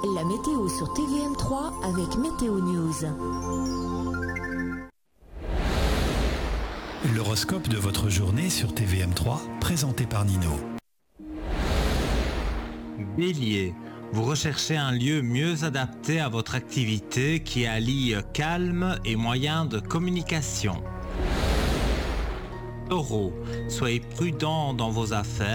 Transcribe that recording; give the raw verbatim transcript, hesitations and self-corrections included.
La météo sur T V M trois avec Météo News. L'horoscope de votre journée sur T V M trois, présenté par Nino. Bélier, vous recherchez un lieu mieux adapté à votre activité qui allie calme et moyens de communication. Taureau, soyez prudent dans vos affaires.